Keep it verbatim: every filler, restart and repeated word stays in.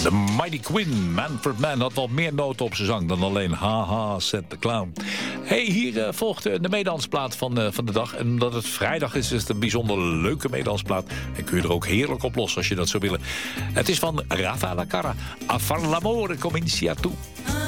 The Mighty Quinn, Manfred Mann, had wel meer noten op zijn zang dan alleen haha, said the clown. Hey, hier uh, volgt uh, de meedansplaat van, uh, van de dag. En omdat het vrijdag is, is het een bijzonder leuke meedansplaat. En kun je er ook heerlijk op los als je dat zou willen. Het is van Rafa La Cara. A far l'amore comincia tu.